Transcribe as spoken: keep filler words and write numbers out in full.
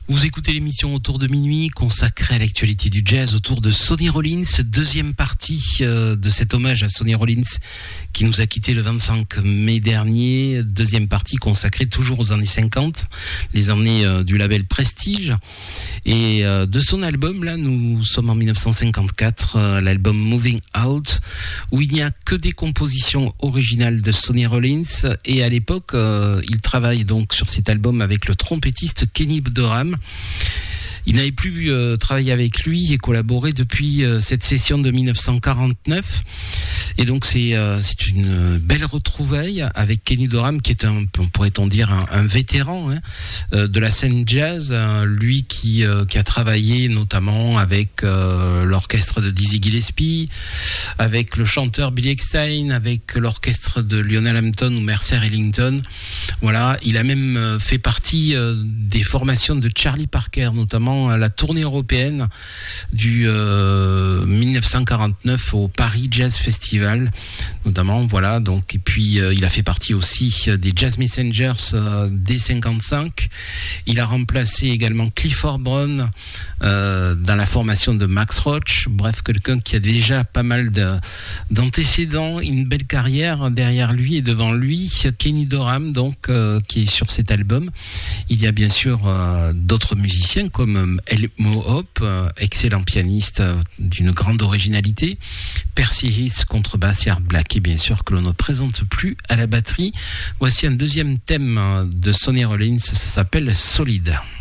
Vous écoutez l'émission Autour de minuit consacrée à l'actualité du jazz autour de Sonny Rollins, deuxième partie euh, de cet hommage à Sonny Rollins qui nous a quitté le vingt-cinq mai dernier, deuxième partie consacrée toujours aux années cinquante, les années euh, du label Prestige, et euh, de son album, là nous sommes en dix-neuf cent cinquante-quatre, euh, l'album Moving Out, où il n'y a que des compositions originales de Sonny Rollins, et à l'époque euh, il travaille donc sur cet album avec le trompettiste Kenny Dorham. Il n'avait plus euh, travaillé avec lui et collaboré depuis euh, cette session de dix-neuf cent quarante-neuf. Et donc c'est euh, c'est une belle retrouvaille avec Kenny Dorham, qui est un, pourrait-on dire, un, un vétéran hein, euh, de la scène jazz. Hein, lui qui euh, qui a travaillé notamment avec euh, l'orchestre de Dizzy Gillespie, avec le chanteur Billy Eckstine, avec l'orchestre de Lionel Hampton ou Mercer Ellington. Voilà, il a même euh, fait partie euh, des formations de Charlie Parker, notamment à la tournée européenne du euh, dix-neuf cent quarante-neuf au Paris Jazz Festival, notamment. Voilà, donc, et puis euh, il a fait partie aussi des Jazz Messengers euh, dès cinquante-cinq. Il a remplacé également Clifford Brown euh, dans la formation de Max Roach. Bref, quelqu'un qui a déjà pas mal de, d'antécédents, une belle carrière derrière lui et devant lui. Kenny Dorham, donc, euh, qui est sur cet album. Il y a bien sûr euh, d'autres musiciens comme Elmo Hope, euh, excellent pianiste euh, d'une grande originalité, Percy Hiss, contrebasse, et Art Black, et bien sûr que l'on ne présente plus à la batterie. Voici un deuxième thème euh, de Sonny Rollins, ça s'appelle Solid.